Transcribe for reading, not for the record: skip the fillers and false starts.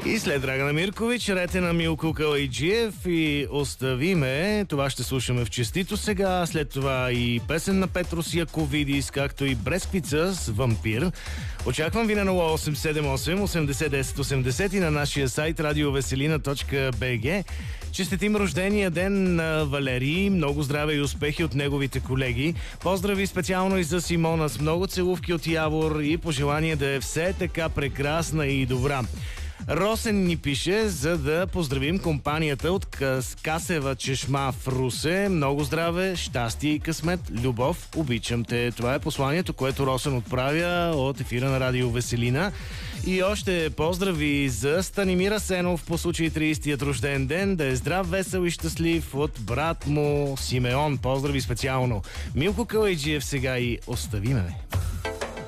И след Драгана Миркович, рете на Милко Калайджиев и Остави ме. Това ще слушаме в Честито сега. След това и песен на Петрос Яковидис, както и Бресквица с Вампир. Очаквам ви на 0878 80 10 80 и на нашия сайт radiovеселина.bg. Честитим рождения ден на Валерий. Много здраве и успехи от неговите колеги. Поздрави специално и за Симона с много целувки от Явор и пожелание да е все така прекрасна и добра. Росен ни пише, за да поздравим компанията от Касева чешма в Русе. Много здраве, щастие и късмет, любов, обичам те. Това е посланието, което Росен отправя от ефира на Радио Веселина. И още поздрави за Станимир Асенов по случай 30-тият рожден ден. Да е здрав, весел и щастлив от брат му Симеон. Поздрави специално. Милко Калайджиев сега и Остави ме.